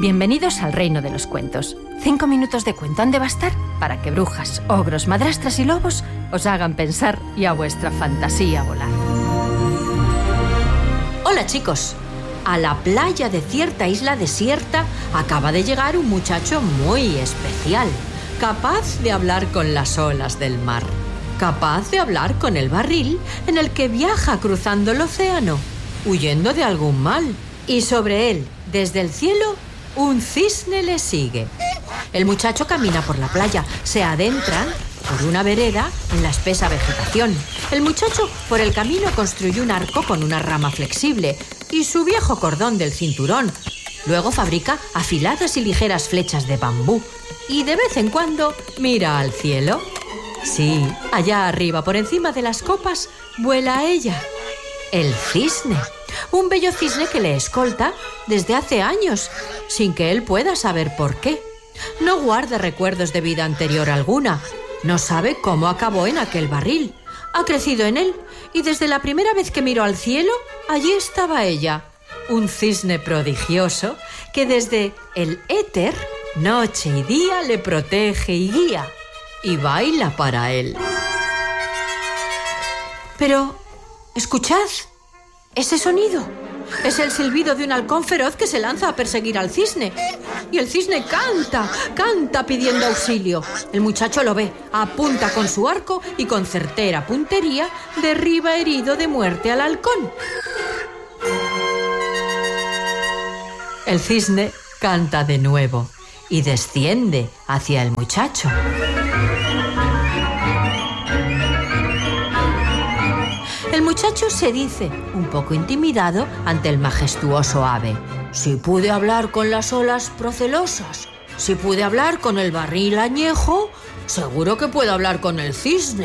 Bienvenidos al reino de los cuentos. 5 minutos de cuento han de bastar para que brujas, ogros, madrastras y lobos os hagan pensar y a vuestra fantasía volar. Hola chicos, a la playa de cierta isla desierta acaba de llegar un muchacho muy especial, capaz de hablar con las olas del mar, capaz de hablar con el barril en el que viaja cruzando el océano, huyendo de algún mal, y sobre él, desde el cielo, un cisne le sigue. El muchacho camina por la playa, se adentran por una vereda en la espesa vegetación. El muchacho por el camino construyó un arco con una rama flexible y su viejo cordón del cinturón. Luego fabrica afiladas y ligeras flechas de bambú y de vez en cuando mira al cielo. Sí, allá arriba, por encima de las copas, vuela ella, el cisne. Un bello cisne que le escolta desde hace años, sin que él pueda saber por qué. No guarda recuerdos de vida anterior alguna. No sabe cómo acabó en aquel barril. Ha crecido en él y desde la primera vez que miró al cielo, allí estaba ella. Un cisne prodigioso que desde el éter, noche y día, le protege y guía y baila para él. Pero, escuchad. Ese sonido es el silbido de un halcón feroz que se lanza a perseguir al cisne. Y el cisne canta pidiendo auxilio. El muchacho lo ve, apunta con su arco y con certera puntería derriba herido de muerte al halcón. El cisne canta de nuevo y desciende hacia el muchacho. El muchacho se dice, un poco intimidado ante el majestuoso ave: si pude hablar con las olas procelosas, si pude hablar con el barril añejo, seguro que puedo hablar con el cisne.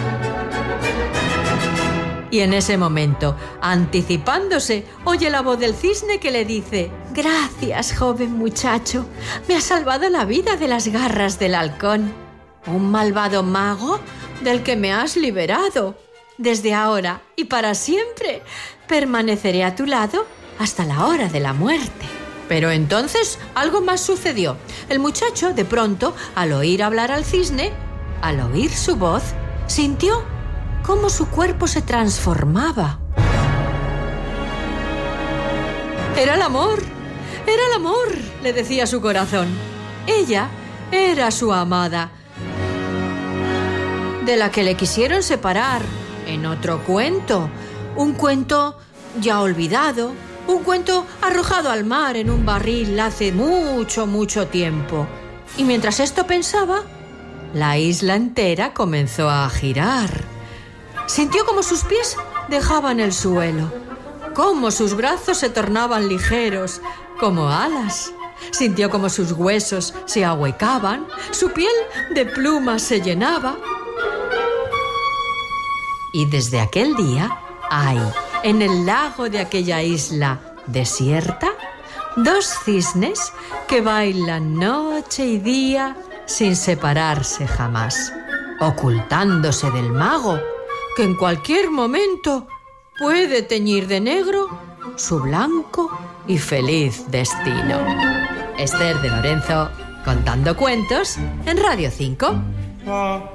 Y en ese momento, anticipándose, oye la voz del cisne que le dice: gracias, joven muchacho, me has salvado la vida de las garras del halcón, un malvado mago del que me has liberado. Desde ahora y para siempre permaneceré a tu lado hasta la hora de la muerte. Pero entonces algo más sucedió. El muchacho, de pronto, al oír hablar al cisne, al oír su voz, sintió cómo su cuerpo se transformaba. Era el amor, le decía su corazón. Ella era su amada, de la que le quisieron separar en otro cuento, un cuento ya olvidado, un cuento arrojado al mar en un barril hace mucho tiempo. Y mientras esto pensaba, la isla entera comenzó a girar. Sintió como sus pies dejaban el suelo, como sus brazos se tornaban ligeros, como alas. Sintió como sus huesos se ahuecaban, su piel de plumas se llenaba. Y desde aquel día hay, en el lago de aquella isla desierta, 2 cisnes que bailan noche y día sin separarse jamás, ocultándose del mago que en cualquier momento puede teñir de negro su blanco y feliz destino. Esther de Lorenzo, contando cuentos en Radio 5.